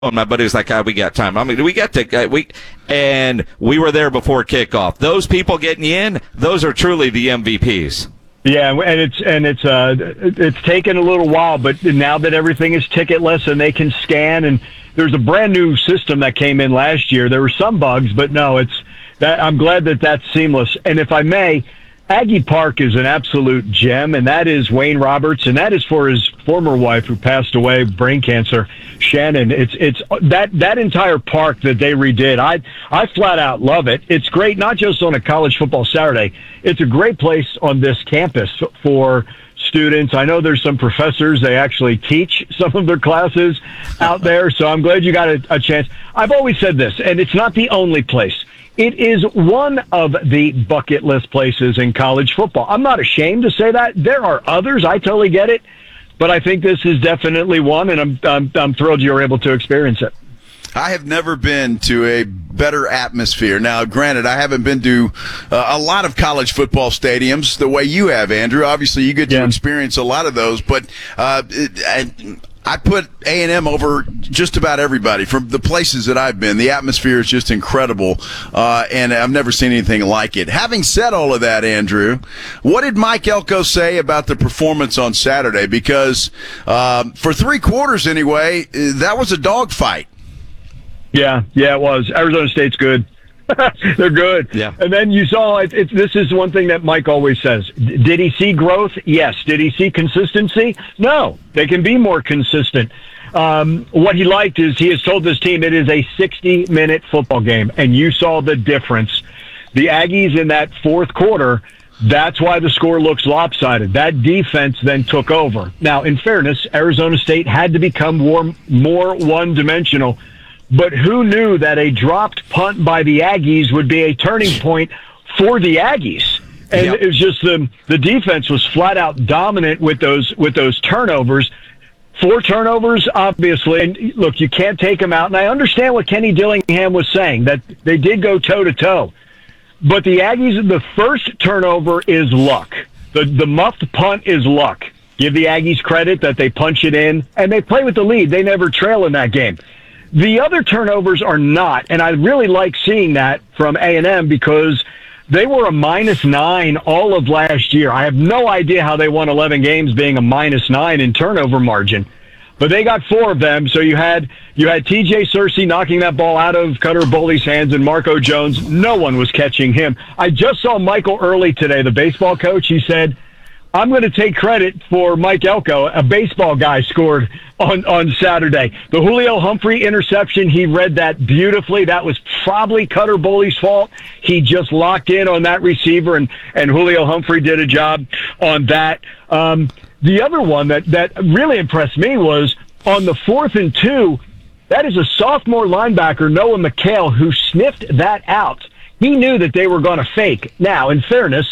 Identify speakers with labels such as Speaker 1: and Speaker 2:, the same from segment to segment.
Speaker 1: And my buddy was like, we got time. I mean, we got to, and we were there before kickoff. Those people getting you in, those are truly the MVPs.
Speaker 2: Yeah, and it's taken a little while, but now that everything is ticketless and they can scan, and there's a brand new system that came in last year. There were some bugs, but no, I'm glad that that's seamless. And if I may, Aggie Park is an absolute gem, and that is Wayne Roberts, and that is for his former wife who passed away, brain cancer, Shannon. It's that entire park that they redid. I flat out love it. It's great, not just on a college football Saturday. It's a great place on this campus for students. I know there's some professors, they actually teach some of their classes out there, so I'm glad you got a chance. I've always said this, and it's not the only place. It is one of the bucket list places in college football. I'm not ashamed to say that. There are others. I totally get it. But I think this is definitely one, and I'm thrilled you were able to experience it.
Speaker 3: I have never been to a better atmosphere. Now, granted, I haven't been to a lot of college football stadiums the way you have, Andrew. Obviously, you get to experience a lot of those, but I put A&M over just about everybody from the places that I've been. The atmosphere is just incredible, and I've never seen anything like it. Having said all of that, Andrew, what did Mike Elko say about the performance on Saturday? Because for 3 quarters anyway, that was a dogfight.
Speaker 2: Yeah, it was. Arizona State's good. They're good. Yeah. And then you saw, this is one thing that Mike always says. Did he see growth? Yes. Did he see consistency? No. They can be more consistent. What he liked is he has told this team it is a 60-minute football game, and you saw the difference. The Aggies in that fourth quarter, that's why the score looks lopsided. That defense then took over. Now, in fairness, Arizona State had to become more one-dimensional. But who knew that a dropped punt by the Aggies would be a turning point for the Aggies? And It was just the defense was flat out dominant with those turnovers. 4 turnovers, obviously. And look, you can't take them out. And I understand what Kenny Dillingham was saying, that they did go toe-to-toe. But the Aggies, the first turnover is luck. The muffed punt is luck. Give the Aggies credit that they punch it in, and they play with the lead. They never trail in that game. The other turnovers are not, and I really like seeing that from A&M because they were a -9 all of last year. I have no idea how they won 11 games being a -9 in turnover margin, but they got 4 of them. So you had T.J. Searcy knocking that ball out of Cutter Boley's hands, and Marco Jones, no one was catching him. I just saw Michael Early today, the baseball coach. He said, I'm going to take credit for Mike Elko. A baseball guy scored on Saturday. The Julio Humphrey interception, he read that beautifully. That was probably Cutter Boley's fault. He just locked in on that receiver, and Julio Humphrey did a job on that. The other one that really impressed me was on the 4th and 2, that is a sophomore linebacker, Noah McHale, who sniffed that out. He knew that they were going to fake. Now, in fairness,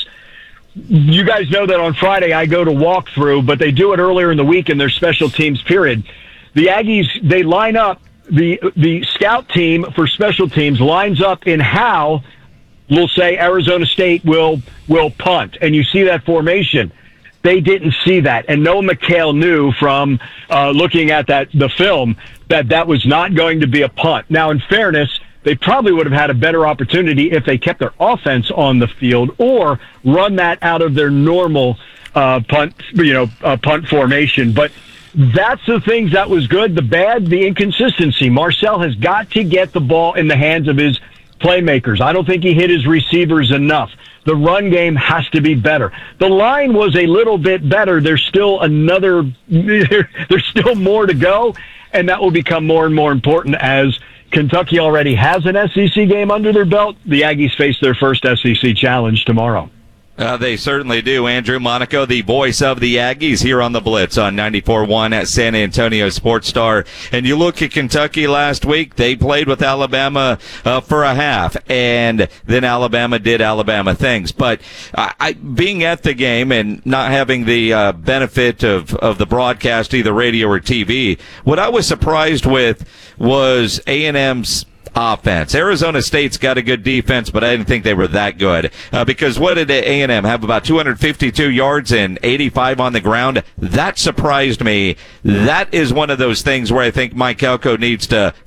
Speaker 2: you guys know that on Friday I go to walkthrough, but they do it earlier in the week in their special teams period. The Aggies, they line up, the scout team for special teams lines up in how, we'll say, Arizona State will punt. And you see that formation. They didn't see that. And Noah McHale knew from looking at the film that was not going to be a punt. Now, in fairness, they probably would have had a better opportunity if they kept their offense on the field or run that out of their normal punt formation. But that's the things that was good. The bad, the inconsistency. Marcel has got to get the ball in the hands of his playmakers. I don't think he hit his receivers enough. The run game has to be better. The line was a little bit better. There's still there's still more to go, and that will become more and more important as Kentucky already has an SEC game under their belt. The Aggies face their first SEC challenge tomorrow.
Speaker 1: They certainly do. Andrew Monaco, the voice of the Aggies, here on the Blitz on 94.1 at San Antonio Sports Star. And you look at Kentucky last week, they played with Alabama for a half, and then Alabama did Alabama things. But being at the game and not having the benefit of the broadcast, either radio or TV, what I was surprised with was A&M's offense. Arizona State's got a good defense, but I didn't think they were that good. Because what did A&M have? About 252 yards and 85 on the ground. That surprised me. That is one of those things where I think Mike Elko needs to